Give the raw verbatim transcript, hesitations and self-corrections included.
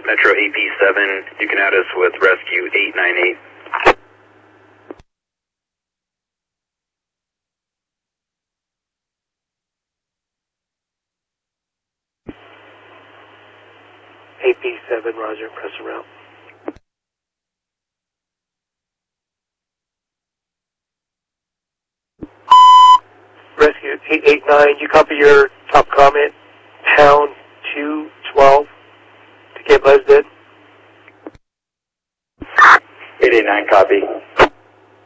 Metro A P seven, you can add us with Rescue eight nine eight. A P seven, roger, press around. Rescue eight eight nine, you copy your top comment?